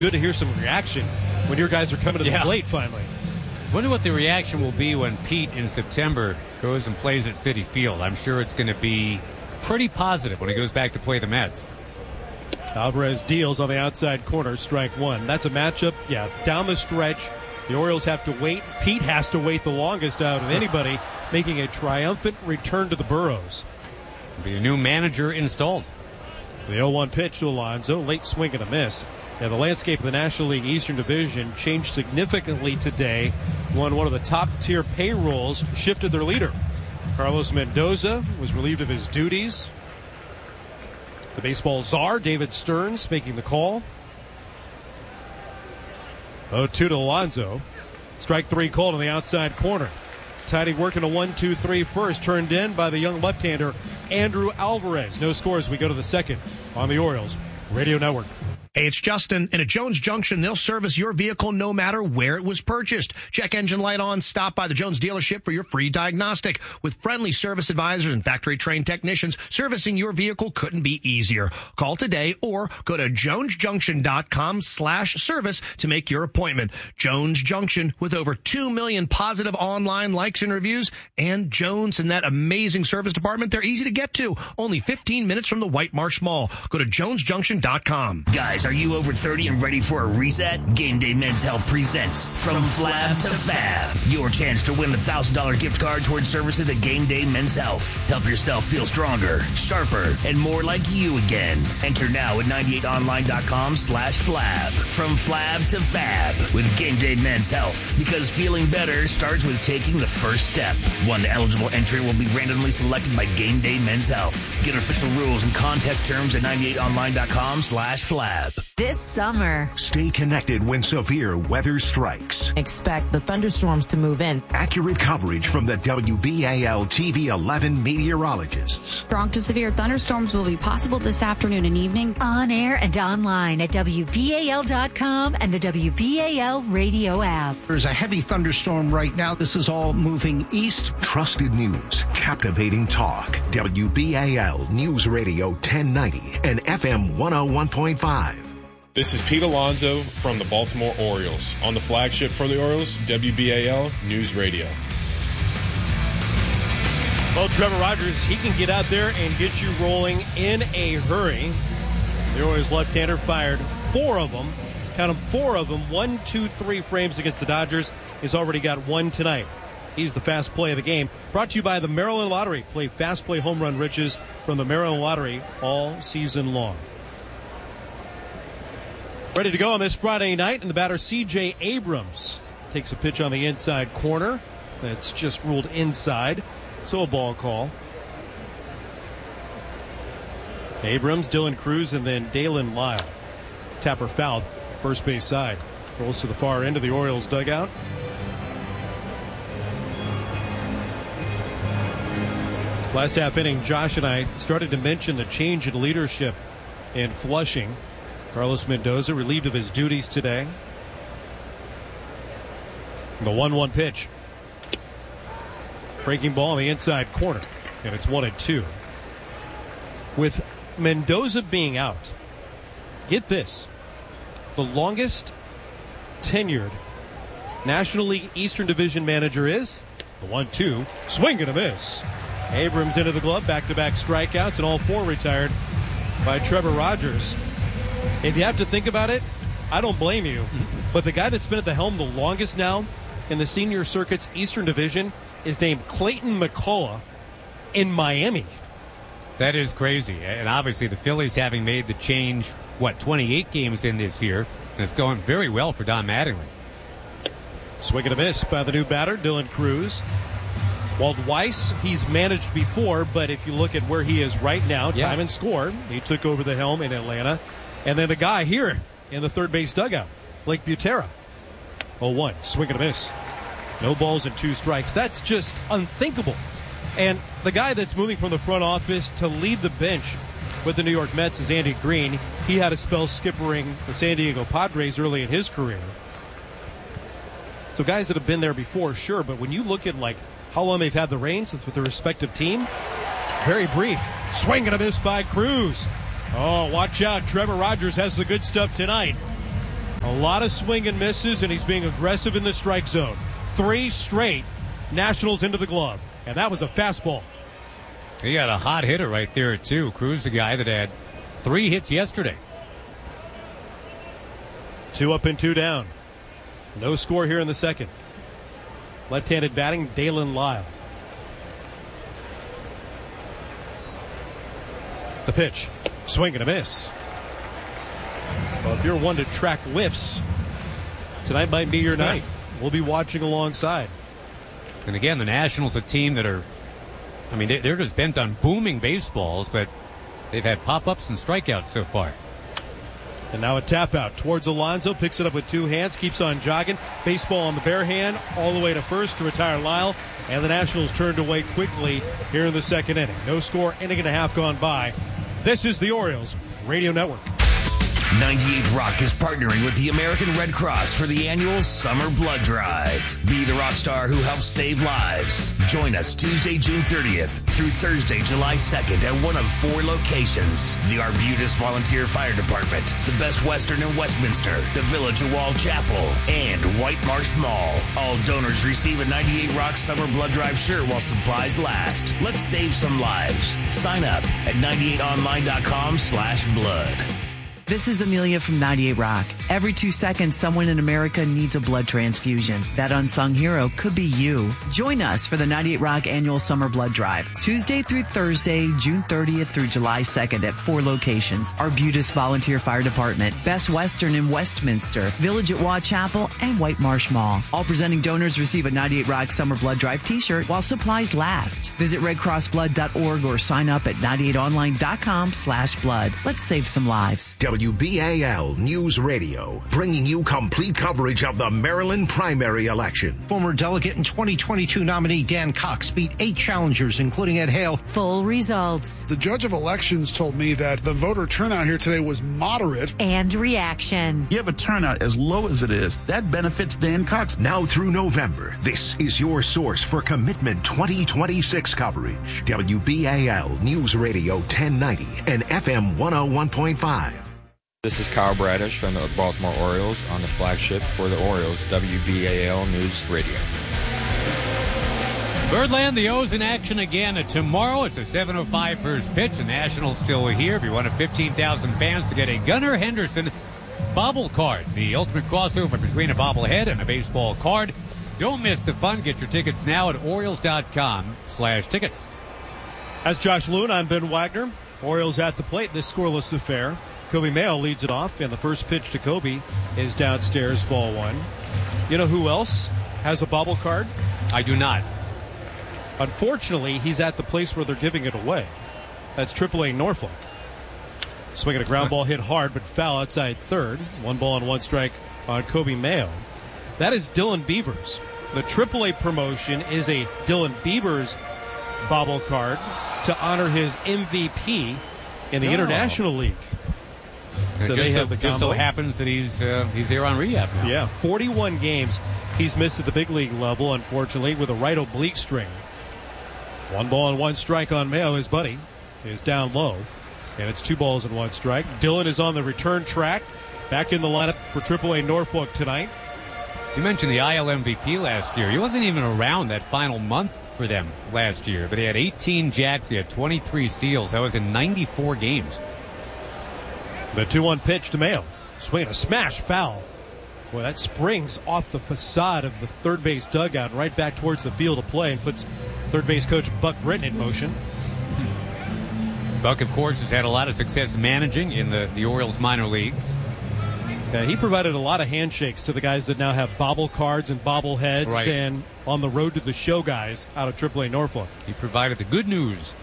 Good to hear some reaction when your guys are coming to the plate finally. Wonder what the reaction will be when Pete in September goes and plays at Citi Field. I'm sure it's going to be pretty positive when he goes back to play the Mets. Alvarez deals on the outside corner, strike one. That's a matchup, down the stretch. The Orioles have to wait. Pete has to wait the longest out of anybody, making a triumphant return to the Burrows. There'll be a new manager installed. The 0-1 pitch to Alonso, late swing and a miss. Now, the landscape of the National League Eastern Division changed significantly today when one of the top-tier payrolls shifted their leader. Carlos Mendoza was relieved of his duties. The baseball czar, David Stearns, making the call. 0-2 to Alonso. Strike three called on the outside corner. Tidy working a 1-2-3 first, turned in by the young left-hander Andrew Alvarez. No score as we go to the second on the Orioles Radio Network. Hey, it's Justin. And at Jones Junction, they'll service your vehicle no matter where it was purchased. Check engine light on. Stop by the Jones dealership for your free diagnostic. With friendly service advisors and factory-trained technicians, servicing your vehicle couldn't be easier. Call today or go to jonesjunction.com/service to make your appointment. Jones Junction, with over 2 million positive online likes and reviews. And Jones and that amazing service department, they're easy to get to. Only 15 minutes from the White Marsh Mall. Go to jonesjunction.com. Guys, are you over 30 and ready for a reset? Game Day Men's Health presents From Flab to Fab. Your chance to win the $1,000 gift card towards services at Game Day Men's Health. Help yourself feel stronger, sharper, and more like you again. Enter now at 98online.com/flab. From Flab to Fab with Game Day Men's Health. Because feeling better starts with taking the first step. One eligible entry will be randomly selected by Game Day Men's Health. Get official rules and contest terms at 98online.com/flab. This summer, stay connected when severe weather strikes. Expect the thunderstorms to move in. Accurate coverage from the WBAL TV 11 meteorologists. Strong to severe thunderstorms will be possible this afternoon and evening. On air and online at WBAL.com and the WBAL radio app. There's a heavy thunderstorm right now. This is all moving east. Trusted news, captivating talk. WBAL News Radio 1090 and FM 101.5. This is Pete Alonso from the Baltimore Orioles on the flagship for the Orioles, WBAL News Radio. Well, Trevor Rogers, he can get out there and get you rolling in a hurry. The Orioles left-hander fired 4 of them. Count them, 4 of them. 1, 2, 3 frames against the Dodgers. He's already got 1 tonight. He's the fast play of the game. Brought to you by the Maryland Lottery. Play fast play home run riches from the Maryland Lottery all season long. Ready to go on this Friday night, and the batter C.J. Abrams takes a pitch on the inside corner. That's just ruled inside, so a ball call. Abrams, Dylan Cruz, and then Dalen Lyle. Tapper fouled, first base side. Rolls to the far end of the Orioles dugout. Last half inning, Josh and I started to mention the change in leadership in Flushing. Carlos Mendoza relieved of his duties today. The 1-1 pitch. Breaking ball on the inside corner, and it's 1-2. With Mendoza being out, get this, the longest tenured National League Eastern Division manager is the 1-2, swing and a miss. Abrams into the glove, back-to-back strikeouts, and all 4 retired by Trevor Rogers. If you have to think about it, I don't blame you. But the guy that's been at the helm the longest now in the senior circuit's Eastern Division is named Clayton McCullough in Miami. That is crazy. And obviously the Phillies having made the change, 28 games in this year, and it's going very well for Don Mattingly. Swing and a miss by the new batter, Dylan Cruz. Walt Weiss, he's managed before, but if you look at where he is right now, time and score, he took over the helm in Atlanta. And then the guy here in the third base dugout, Blake Butera. 0-1, swing and a miss. No balls and 2 strikes. That's just unthinkable. And the guy that's moving from the front office to lead the bench with the New York Mets is Andy Green. He had a spell skippering the San Diego Padres early in his career. So guys that have been there before, sure, but when you look at how long they've had the reins with their respective team, very brief. Swing and a miss by Cruz. Oh, watch out. Trevor Rogers has the good stuff tonight. A lot of swing and misses, and he's being aggressive in the strike zone. 3 straight Nationals into the glove, and that was a fastball. He got a hot hitter right there, too. Cruz, the guy that had 3 hits yesterday. 2 up and 2 down. No score here in the second. Left-handed batting, Dalen Lyle. The pitch. Swing and a miss. Well, if you're one to track whiffs, tonight might be your night. We'll be watching alongside. And again, the Nationals, a team that are, I mean, they're just bent on booming baseballs, but they've had pop-ups and strikeouts so far. And now a tap out towards Alonso, picks it up with 2 hands, keeps on jogging. Baseball on the bare hand, all the way to first to retire Lyle. And the Nationals turned away quickly here in the second inning. No score, inning and a half gone by. This is the Orioles Radio Network. 98 Rock is partnering with the American Red Cross for the annual Summer Blood Drive. Be the rock star who helps save lives. Join us Tuesday, June 30th through Thursday, July 2nd at one of 4 locations. The Arbutus Volunteer Fire Department, the Best Western in Westminster, the Village of Wall Chapel, and White Marsh Mall. All donors receive a 98 Rock Summer Blood Drive shirt while supplies last. Let's save some lives. Sign up at 98online.com/blood. This is Amelia from 98 Rock. Every 2 seconds, someone in America needs a blood transfusion. That unsung hero could be you. Join us for the 98 Rock Annual Summer Blood Drive, Tuesday through Thursday, June 30th through July 2nd at 4 locations. Arbutus Volunteer Fire Department, Best Western in Westminster, Village at Waugh Chapel, and White Marsh Mall. All presenting donors receive a 98 Rock Summer Blood Drive t-shirt while supplies last. Visit redcrossblood.org or sign up at 98online.com/blood. Let's save some lives. WBAL News Radio, bringing you complete coverage of the Maryland primary election. Former delegate and 2022 nominee Dan Cox beat 8 challengers, including Ed Hale. Full results. The judge of elections told me that the voter turnout here today was moderate. And reaction. You have a turnout as low as it is. That benefits Dan Cox. Now through November, this is your source for Commitment 2026 coverage. WBAL News Radio 1090 and FM 101.5. This is Kyle Bradish from the Baltimore Orioles on the flagship for the Orioles, WBAL News Radio. Birdland, the O's in action again tomorrow. It's a 7:05 first pitch. The Nationals still here. Be one of 15,000 fans to get a Gunnar Henderson bobble card, the ultimate crossover between a bobblehead and a baseball card. Don't miss the fun. Get your tickets now at Orioles.com/tickets. As Josh Loon, I'm Ben Wagner. Orioles at the plate, this scoreless affair. Kobe Mayo leads it off, and the first pitch to Kobe is downstairs, ball 1. You know who else has a bobble card? I do not. Unfortunately, he's at the place where they're giving it away. That's AAA Norfolk. Swinging a ground ball hit hard, but foul outside third. 1 ball and 1 strike on Kobe Mayo. That is Dylan Beavers. The AAA promotion is a Dylan Beavers bobble card to honor his MVP in the International League. So they have the just so happens that he's there on rehab now. Yeah, 41 games he's missed at the big league level, unfortunately, with a right oblique strain. 1 ball and 1 strike on Mayo. His buddy is down low, and it's 2 balls and 1 strike. Dylan is on the return track, back in the lineup for AAA Norfolk tonight. You mentioned the IL MVP last year. He wasn't even around that final month for them last year, but he had 18 jacks, he had 23 steals. That was in 94 games. The 2-1 pitch to Mayo. Swing, a smash foul. Boy, that springs off the facade of the third base dugout right back towards the field of play and puts third base coach Buck Britton in motion. Buck, of course, has had a lot of success managing in the Orioles minor leagues. He provided a lot of handshakes to the guys that now have bobble cards and bobbleheads, right, and on the road to the show guys out of AAA Norfolk. He provided the good news.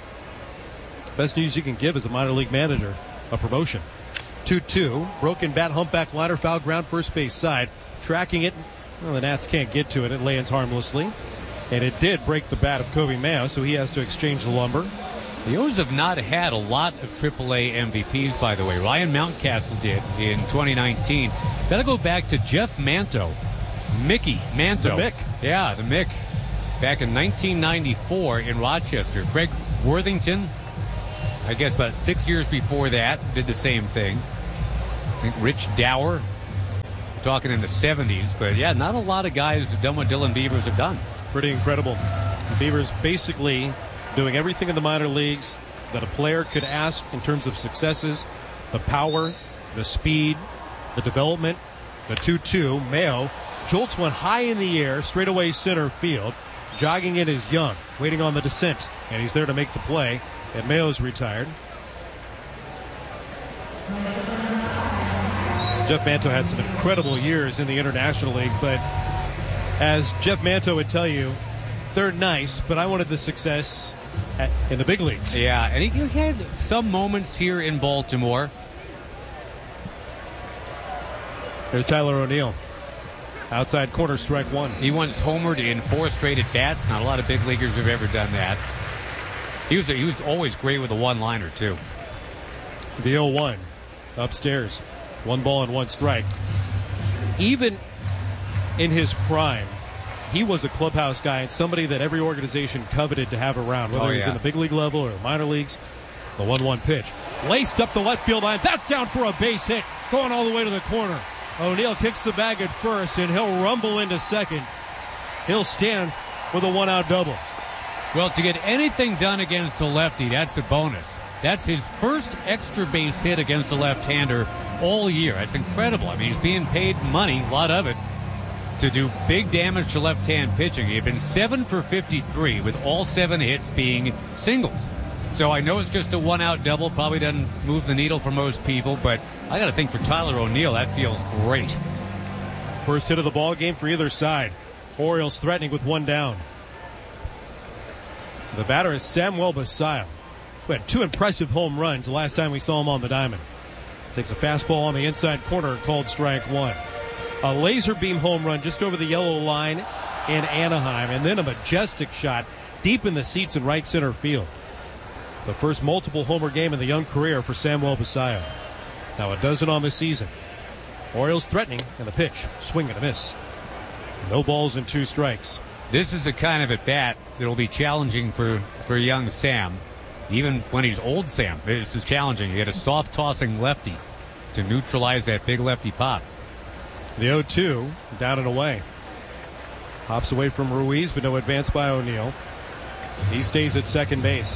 Best news you can give as a minor league manager. A promotion. 2-2. Broken bat, humpback liner, foul ground, first base side. Tracking it. Well, the Nats can't get to it. It lands harmlessly. And it did break the bat of Kobe Mayo, so he has to exchange the lumber. The O's have not had a lot of AAA MVPs, by the way. Ryan Mountcastle did in 2019. That'll go back to Jeff Manto. Mickey Manto. The Mick. Yeah, the Mick. Back in 1994 in Rochester. Craig Worthington, I guess about 6 years before that, did the same thing. I think Rich Dower talking in the 70s. But, yeah, not a lot of guys have done what Dylan Beavers have done. Pretty incredible. Beavers basically doing everything in the minor leagues that a player could ask in terms of successes, the power, the speed, the development, the 2-2. Mayo jolts one high in the air, straightaway center field. Jogging in is Young, waiting on the descent, and he's there to make the play, and Mayo's retired. Jeff Manto had some incredible years in the International League, but as Jeff Manto would tell you, they're nice, but I wanted the success in the big leagues. Yeah, and he had some moments here in Baltimore. There's Tyler O'Neill. Outside corner, strike one. He once homered in 4 straight at-bats. Not a lot of big leaguers have ever done that. He was always great with a one-liner, too. The 0-1 upstairs. 1 ball and 1 strike. Even in his prime, he was a clubhouse guy and somebody that every organization coveted to have around, whether he was in the big league level or the minor leagues. The 1-1 pitch. Laced up the left field line. That's down for a base hit. Going all the way to the corner. O'Neill kicks the bag at first, and he'll rumble into second. He'll stand with a 1-out double. Well, to get anything done against a lefty, that's a bonus. That's his first extra base hit against a left-hander all year. That's incredible. I mean, he's being paid money, a lot of it, to do big damage to left-hand pitching. He had been 7 for 53, with all 7 hits being singles. So I know it's just a 1-out double. Probably doesn't move the needle for most people, but I got to think for Tyler O'Neill, that feels great. First hit of the ball game for either side. Orioles threatening with 1 down. The batter is Samuel Basayo, who had 2 impressive home runs the last time we saw him on the diamond. Takes a fastball on the inside corner, called strike 1. A laser beam home run just over the yellow line in Anaheim, and then a majestic shot deep in the seats in right center field. The first multiple homer game in the young career for Samuel Basayo. Now a dozen on the season. Orioles threatening, and the pitch, swing and a miss. No balls and 2 strikes. This is a kind of at-bat that'll be challenging for young Sam. Even when he's old Sam, this is challenging. You get a soft-tossing lefty to neutralize that big lefty pop. The 0-2, down and away. Hops away from Ruiz, but no advance by O'Neill. He stays at second base.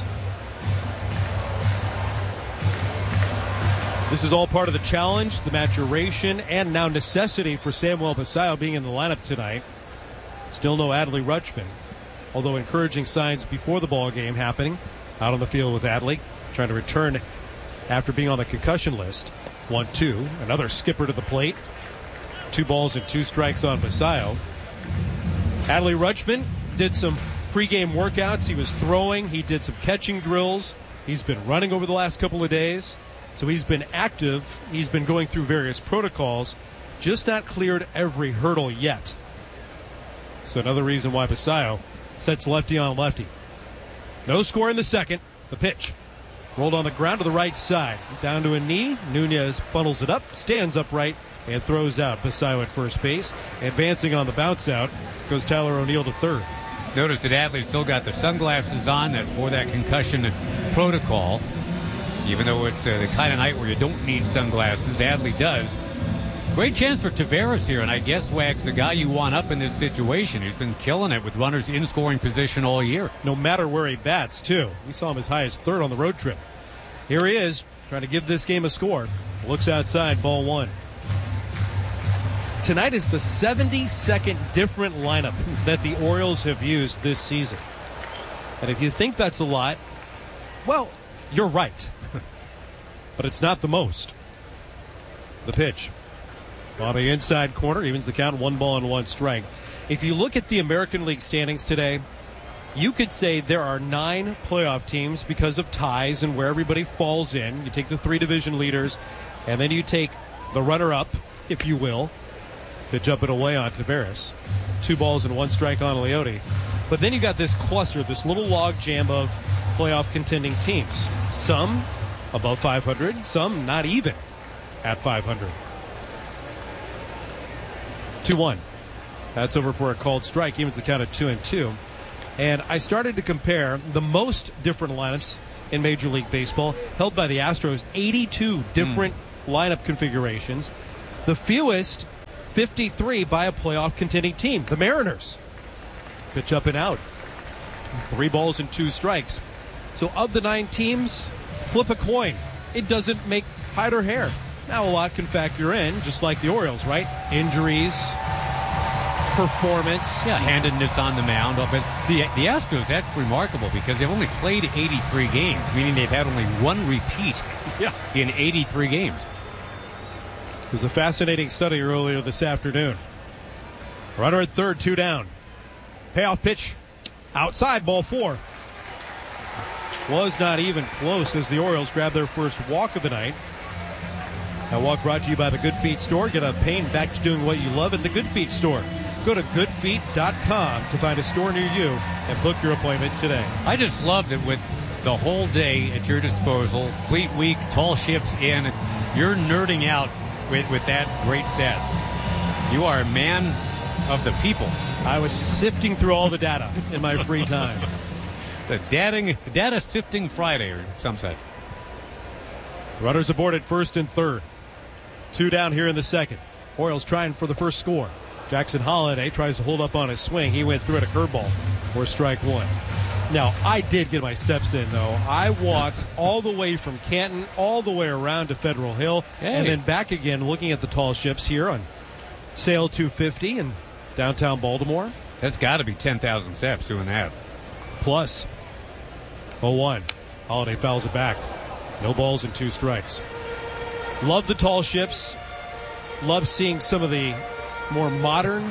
This is all part of the challenge, the maturation, and now necessity for Samuel Basayo being in the lineup tonight. Still no Adley Rutschman, although encouraging signs before the ball game happening. Out on the field with Adley, trying to return after being on the concussion list. 1-2, another skipper to the plate. 2 balls and 2 strikes on Basayo. Adley Rutschman did some pregame workouts. He was throwing. He did some catching drills. He's been running over the last couple of days. So he's been active. He's been going through various protocols, just not cleared every hurdle yet. So another reason why Basayo sets lefty on lefty. No score in the second. The pitch. Rolled on the ground to the right side. Down to a knee. Nunez funnels it up, stands upright, and throws out. Basayo at first base. Advancing on the bounce out goes Tyler O'Neill to third. Notice that Adley's still got the sunglasses on. That's for that concussion protocol. Even though it's the kind of night where you don't need sunglasses, Adley does. Great chance for Taveras here, and I guess Wags, the guy you want up in this situation. He's been killing it with runners in scoring position all year. No matter where he bats, too. We saw him as high as third on the road trip. Here he is, trying to give this game a score. Looks outside, ball 1. Tonight is the 72nd different lineup that the Orioles have used this season. And if you think that's a lot, well, you're right. But it's not the most. The pitch. On the inside corner, evens the count, 1 ball and 1 strike. If you look at the American League standings today, you could say there are 9 playoff teams because of ties and where everybody falls in. You take the 3 division leaders, and then you take the runner-up, if you will. Pitch up and away on Taveras. 2 balls and 1 strike on Leote. But then you got this cluster, this little log jam of playoff contending teams. Some above 500, some not even at 500. 2-1. That's over for a called strike. Evens the count at 2-2. And I started to compare the most different lineups in Major League Baseball, held by the Astros, 82 different lineup configurations. The fewest, 53 by a playoff contending team, the Mariners. Pitch up and out. 3 balls and 2 strikes. So of the 9 teams, flip a coin. It doesn't make hide or hair. Now a lot can factor in, just like the Orioles, right? Injuries, performance. Yeah, handedness on the mound. But the Astros, that's remarkable because they've only played 83 games, meaning they've had only 1 repeat in 83 games. It was a fascinating study earlier this afternoon. Runner at third, 2 down. Payoff pitch. Outside, ball 4. Was not even close as the Orioles grab their first walk of the night. That walk brought to you by the Good Feet Store. Get a pain back to doing what you love at the Good Feet Store. Go to goodfeet.com to find a store near you and book your appointment today. I just love that with the whole day at your disposal, Fleet Week, tall ships in, you're nerding out with that great stat. You are a man of the people. I was sifting through all the data in my free time. It's a data sifting Friday or some such. Runners aboard at first and third. 2 down here in the second. Orioles trying for the first score. Jackson Holliday tries to hold up on his swing. He went through at a curveball for strike 1. Now, I did get my steps in, though. I walked all the way from Canton, all the way around to Federal Hill, and then back again looking at the tall ships here on Sale 250 in downtown Baltimore. That's got to be 10,000 steps doing that. Plus 0-1. Holliday fouls it back. No balls and 2 strikes. Love the tall ships. Love seeing some of the more modern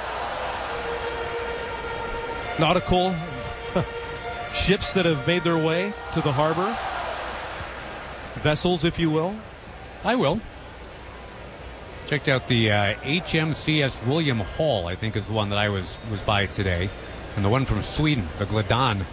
nautical ships that have made their way to the harbor. Vessels, if you will. I will. Checked out the HMCS William Hall, I think is the one that I was by today. And the one from Sweden, the Gladan.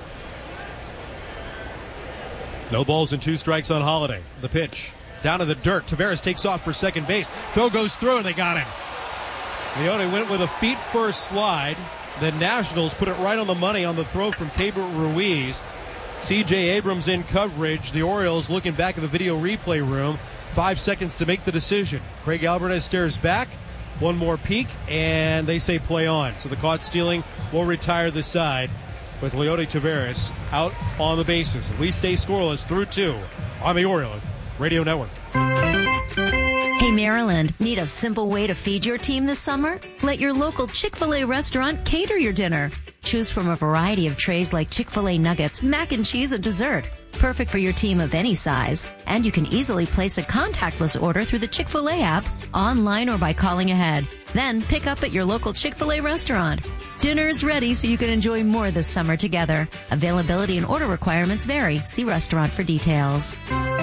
No balls and 2 strikes on Holliday. The pitch. Down to the dirt. Taveras takes off for second base. Throw goes through and they got him. Leone went with a feet-first slide. The Nationals put it right on the money on the throw from Tabor Ruiz. C.J. Abrams in coverage. The Orioles looking back at the video replay room. 5 seconds to make the decision. Craig Alvarez stares back. One more peek, and they say play on. So the caught stealing will retire the side with Leody Taveras out on the bases. We stay scoreless through 2 on the Oriole Radio Network. Hey, Maryland, need a simple way to feed your team this summer? Let your local Chick-fil-A restaurant cater your dinner. Choose from a variety of trays like Chick-fil-A nuggets, mac and cheese, and dessert. Perfect for your team of any size. And you can easily place a contactless order through the Chick-fil-A app, online or by calling ahead. Then pick up at your local Chick-fil-A restaurant. Dinner is ready so you can enjoy more this summer together. Availability and order requirements vary. See restaurant for details.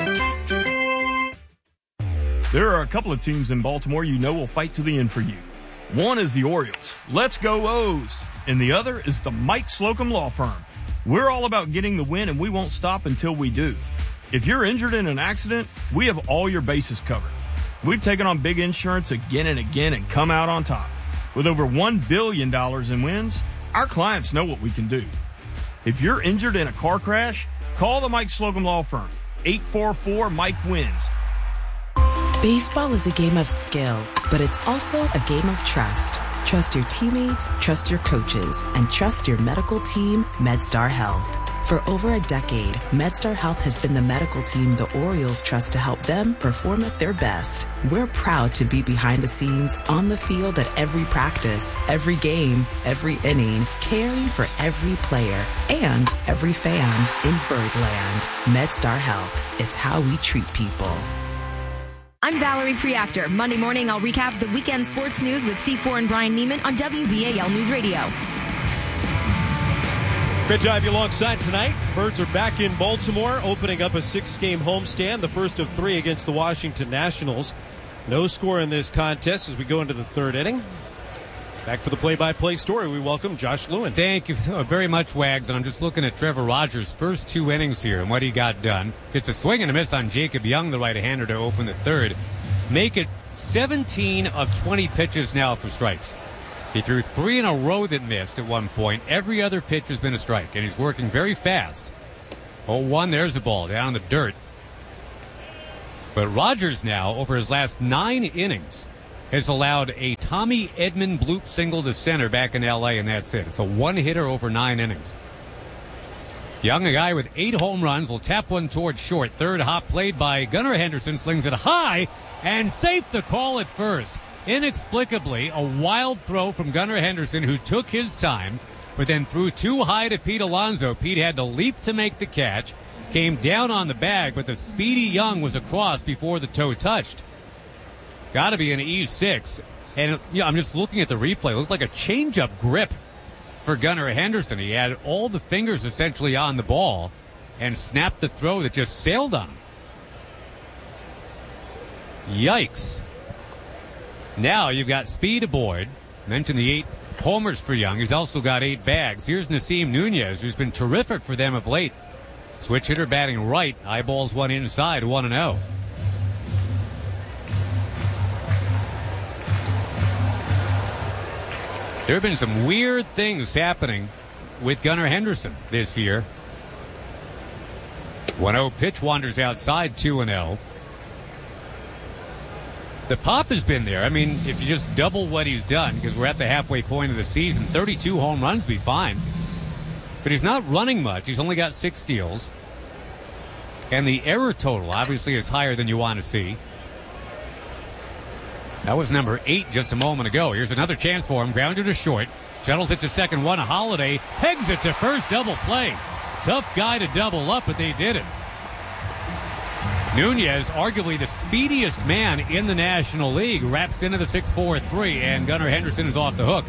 There are a couple of teams in Baltimore you know will fight to the end for you. One is the Orioles. Let's go O's. And the other is the Mike Slocum Law Firm. We're all about getting the win, and we won't stop until we do. If you're injured in an accident, we have all your bases covered. We've taken on big insurance again and again and come out on top. With over $1 billion in wins, our clients know what we can do. If you're injured in a car crash, call the Mike Slocum Law Firm. 844-MIKE-WINS. Baseball is a game of skill, but it's also a game of trust. Trust your teammates, trust your coaches, and trust your medical team, MedStar Health. For over a decade, MedStar Health has been the medical team the Orioles trust to help them perform at their best. We're proud to be behind the scenes, on the field at every practice, every game, every inning, caring for every player and every fan in Birdland. MedStar Health. It's how we treat people. I'm Valerie Preactor. Monday morning, I'll recap the weekend sports news with C4 and Brian Neiman on WBAL News Radio. Great to have you alongside tonight. Birds are back in Baltimore, opening up a 6-game homestand, the first of 3 against the Washington Nationals. No score in this contest as we go into the 3rd inning. Back for the play-by-play story, we welcome Josh Lewin. Thank you very much, Wags. And I'm just looking at Trevor Rogers' first 2 innings here and what he got done. It's a swing and a miss on Jacob Young, the right-hander, to open the 3rd. Make it 17 of 20 pitches now for strikes. He threw 3 in a row that missed at one point. Every other pitch has been a strike, and he's working very fast. 0-1, there's the ball down in the dirt. But Rogers now, over his last 9 innings, has allowed a Tommy Edman bloop single to center back in L.A., and that's it. It's a one-hitter over 9 innings. Young, a guy with 8 home runs, will tap one towards short. Third hop played by Gunnar Henderson, slings it high, and safe to call at first. Inexplicably, a wild throw from Gunnar Henderson, who took his time, but then threw too high to Pete Alonso. Pete had to leap to make the catch, came down on the bag, but the speedy Young was across before the toe touched. Got to be an E6. And I'm just looking at the replay. It looked like a change-up grip for Gunnar Henderson. He had all the fingers essentially on the ball and snapped the throw that just sailed on him. Yikes. Now you've got speed aboard. Mentioned the 8 homers for Young. He's also got 8 bags. Here's Nasim Nunez, who's been terrific for them of late. Switch hitter batting right. Eyeballs one inside, 1-0. There have been some weird things happening with Gunnar Henderson this year. 1-0 pitch wanders outside, 2-0. The pop has been there. I mean, if you just double what he's done, because we're at the halfway point of the season, 32 home runs would be fine. But he's not running much. He's only got 6 steals. And the error total obviously is higher than you want to see. That was number 8 just a moment ago. Here's another chance for him. Grounder to short. Shuttles it to second. One. Holiday pegs it to first. Double play. Tough guy to double up, but they did it. Nunez, arguably the speediest man in the National League, wraps into the 6-4-3, and Gunnar Henderson is off the hook.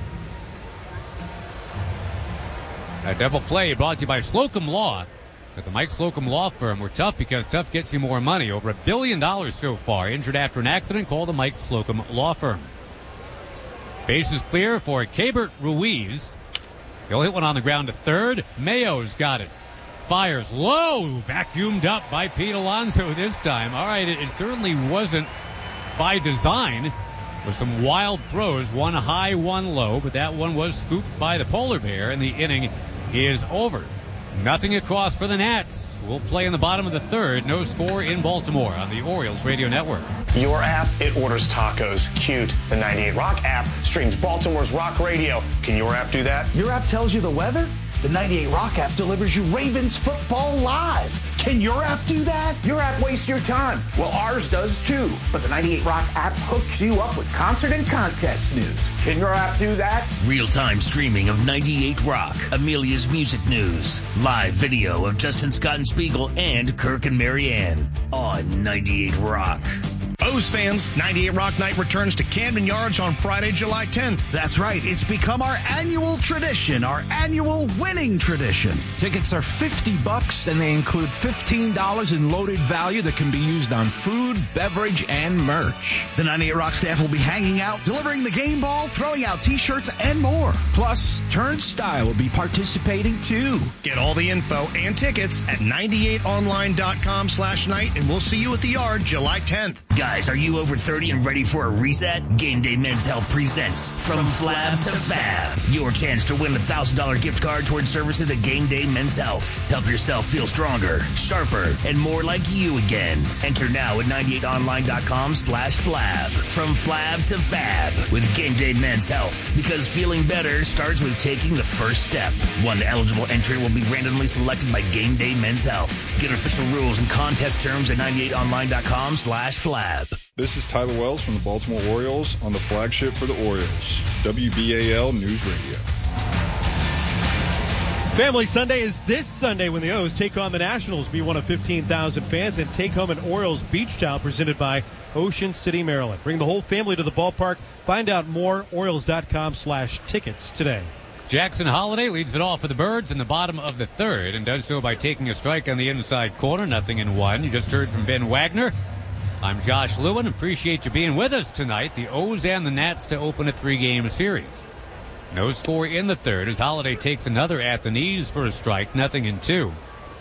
A double play brought to you by Slocum Law. At the Mike Slocum Law Firm, we're tough because tough gets you more money. Over $1 billion so far. Injured after an accident? Call the Mike Slocum Law Firm. Base is clear for Keibert Ruiz. He'll hit one on the ground to third. Mayo's got it. Fires low. Vacuumed up by Pete Alonso this time. All right, it certainly wasn't by design. With some wild throws. One high, one low. But that one was scooped by the polar bear, and the inning is over. Nothing across for the Nats. We'll play in the bottom of the third. No score in Baltimore on the Orioles Radio Network. Your app, it orders tacos. Cute. The 98 Rock app streams Baltimore's rock radio. Can your app do that? Your app tells you the weather? The 98 Rock app delivers you Ravens football live. Can your app do that? Your app wastes your time. Well, ours does too. But the 98 Rock app hooks you up with concert and contest news. Can your app do that? Real-time streaming of 98 Rock, Amelia's music news, live video of Justin Scott and Spiegel and Kirk and Marianne on 98 Rock. O's fans, 98 Rock Night returns to Camden Yards on Friday, July 10th. That's right. It's become our annual tradition, our annual winning tradition. Tickets are $50 and they include $15 in loaded value that can be used on food, beverage, and merch. The 98 Rock staff will be hanging out, delivering the game ball, throwing out t-shirts, and more. Plus, Turnstile will be participating too. Get all the info and tickets at 98online.com/night, and we'll see you at the Yard July 10th. Guys, are you over 30 and ready for a reset? Game Day Men's Health presents From Flab to Fab. Your chance to win the $1,000 gift card towards services at Game Day Men's Health. Help yourself feel stronger, sharper, and more like you again. Enter now at 98online.com/flab. From Flab to Fab with Game Day Men's Health. Because feeling better starts with taking the first step. One eligible entry will be randomly selected by Game Day Men's Health. Get official rules and contest terms at 98online.com/flab. This is Tyler Wells from the Baltimore Orioles on the flagship for the Orioles, WBAL News Radio. Family Sunday is this Sunday when the O's take on the Nationals. Be one of 15,000 fans and take home an Orioles beach towel presented by Ocean City, Maryland. Bring the whole family to the ballpark. Find out more, Orioles.com/tickets today. Jackson Holiday leads it off for the Birds in the bottom of the third and does so by taking a strike on the inside corner. 0-1. You just heard from Ben Wagner. I'm Josh Lewin. Appreciate you being with us tonight. The O's and the Nats to open a 3-game series. No score in the third as Holiday takes another at the knees for a strike. 0-2.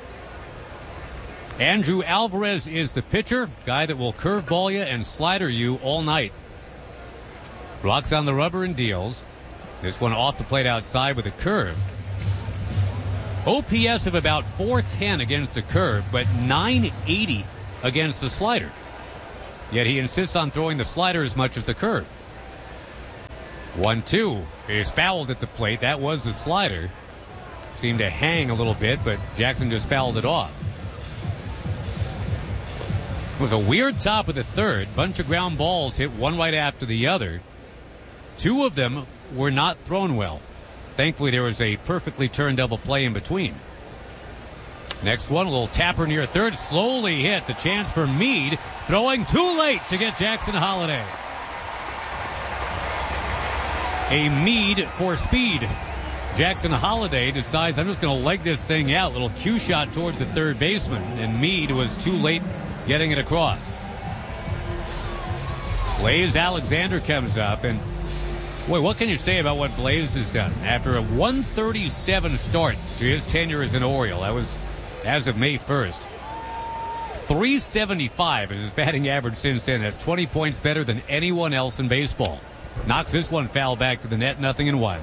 Andrew Alvarez is the pitcher, guy that will curveball you and slider you all night. Rocks on the rubber and deals. This one off the plate outside with a curve. OPS of about 410 against the curve, but 980 against the slider. Yet he insists on throwing the slider as much as the curve. 1-2 is fouled at the plate. That was the slider. Seemed to hang a little bit, but Jackson just fouled it off. It was a weird top of the third. Bunch of ground balls hit one right after the other. Two of them were not thrown well. Thankfully, there was a perfectly turned double play in between. Next one, a little tapper near third. Slowly hit. The chance for Meade. Throwing too late to get Jackson Holliday. A Meade for speed. Jackson Holliday decides, I'm just going to leg this thing out. Little cue shot towards the third baseman. And Meade was too late getting it across. Blaze Alexander comes up. And, boy, what can you say about what Blaze has done? After a 137 start to his tenure as an Oriole, that was as of May 1st. 375 is his batting average since then. That's 20 points better than anyone else in baseball. Knocks this one foul back to the net, 0-1.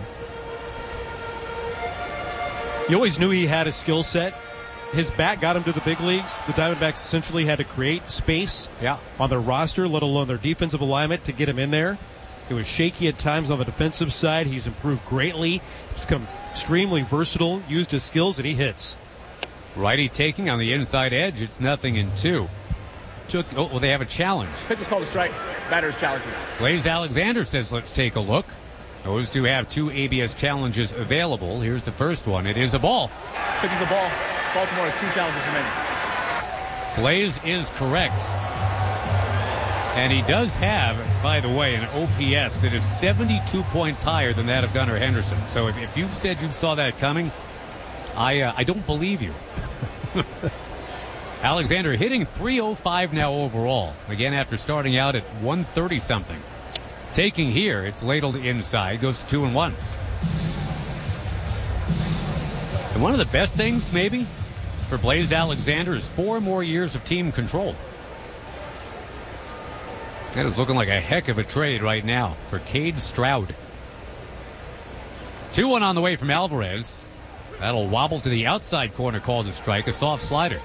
You always knew he had a skill set. His bat got him to the big leagues. The Diamondbacks essentially had to create space on their roster, let alone their defensive alignment, to get him in there. It was shaky at times on the defensive side. He's improved greatly. He's become extremely versatile, used his skills, and he hits. Righty taking on the inside edge. It's 0-2. They have a challenge. Pitch is called a strike. Batter's challenging. Blaze Alexander says, let's take a look. Those two have two ABS challenges available. Here's the first one. It is a ball. Pitch is a ball. Baltimore has two challenges remaining. Blaze is correct. And he does have, by the way, an OPS that is 72 points higher than that of Gunnar Henderson. So if you said you saw that coming, I don't believe you. Alexander hitting .305 now overall. Again, after starting out at 130-something. Taking here, it's ladled inside, goes to 2-1. And one of the best things, maybe, for Blaze Alexander is 4 more years of team control. That is looking like a heck of a trade right now for Cade Stroud. 2-1 on the way from Alvarez. That'll wobble to the outside corner, called a strike, a soft slider.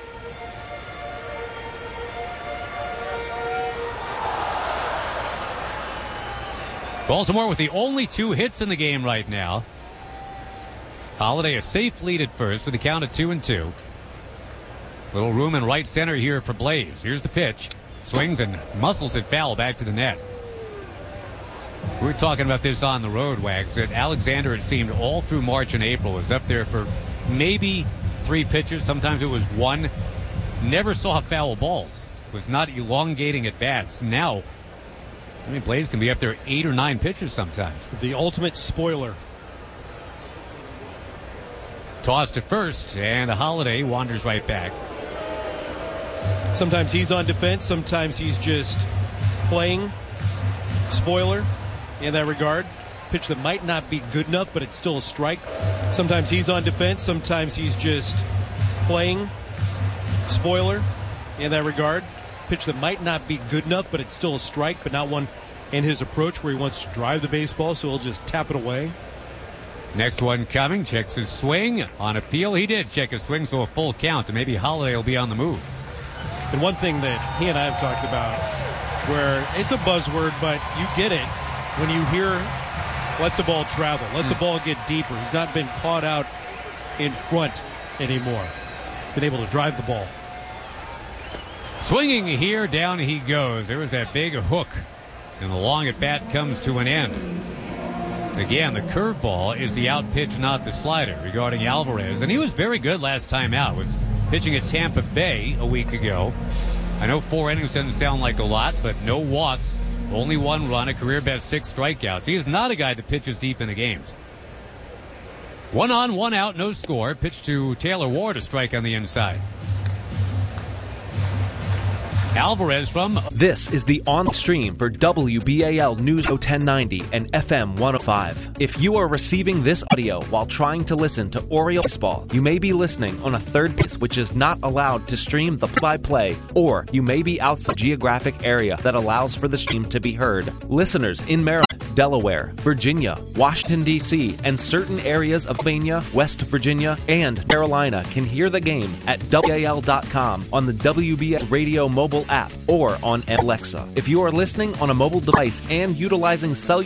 Baltimore with the only 2 hits in the game right now. Holliday a safe lead at first with a count of 2-2. Little room in right center here for Blaze. Here's the pitch. Swings and muscles it foul back to the net. We were talking about this on the road, Wags, that Alexander, it seemed, all through March and April was up there for maybe 3 pitches. Sometimes it was 1. Never saw foul balls. Was not elongating at bats. Now, I mean, Blaze can be up there 8 or 9 pitches sometimes. The ultimate spoiler. Toss to first, and Holliday wanders right back. Sometimes he's on defense. Sometimes he's just playing spoiler in that regard. Pitch that might not be good enough, but it's still a strike. Sometimes he's on defense. Sometimes he's just playing spoiler in that regard. Pitch that might not be good enough, but it's still a strike, but not one in his approach where he wants to drive the baseball, so he'll just tap it away. Next one coming. Checks his swing. On appeal, he did check his swing, so a full count, and maybe Holliday will be on the move. And one thing that he and I have talked about, where it's a buzzword, but you get it when you hear let the ball travel, let the ball get deeper. He's not been caught out in front anymore. He's been able to drive the ball. Swinging here, down he goes. There was that big hook, and the long at bat comes to an end. Again, the curveball is the out pitch, not the slider, regarding Alvarez. And he was very good last time out. Was pitching at Tampa Bay a week ago. I know 4 innings doesn't sound like a lot, but no walks, only 1 run, a career best 6 strikeouts. He is not a guy that pitches deep in the games. 1 on, 1 out, no score. Pitch to Taylor Ward, a strike on the inside. Alvarez from... This is the on stream for WBAL News 1090 and FM 105. If you are receiving this audio while trying to listen to Oriole baseball, you may be listening on a third base which is not allowed to stream the play-by-play, or you may be outside the geographic area that allows for the stream to be heard. Listeners in Maryland, Delaware, Virginia, Washington, D.C., and certain areas of Pennsylvania, West Virginia, and Carolina can hear the game at WBAL.com on the WBS Radio mobile app or on Alexa. If you are listening on a mobile device and utilizing cellular